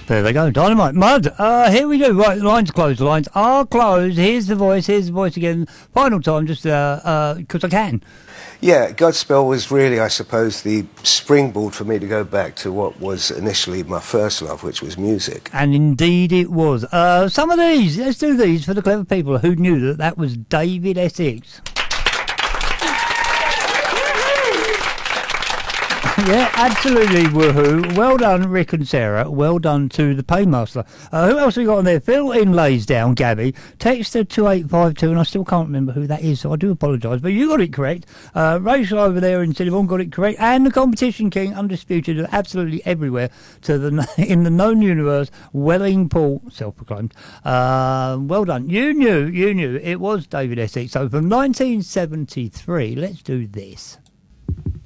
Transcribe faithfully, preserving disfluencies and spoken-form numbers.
There they go, Dynamite. Mud, uh, here we go. Right, the lines closed. The lines are closed. Here's the voice. Here's the voice again. Final time, just because uh, uh, I can. Yeah, Godspell was really, I suppose, the springboard for me to go back to what was initially my first love, which was music. And indeed it was. Uh, some of these, let's do these for the clever people who knew that that was David Essex. Yeah, absolutely, woohoo. Well done, Rick and Sarah. Well done to the Paymaster. Uh, who else have we got on there? Phil in Laysdown, Gabby. Texter two eight five two, and I still can't remember who that is, so I do apologise. But you got it correct. Uh, Rachel over there in Cinnabon got it correct. And the Competition King, undisputed, absolutely everywhere to the in the known universe, Welling Paul, self-proclaimed. Uh, well done. You knew, you knew. It was David Essex. So from nineteen seventy-three, let's do this.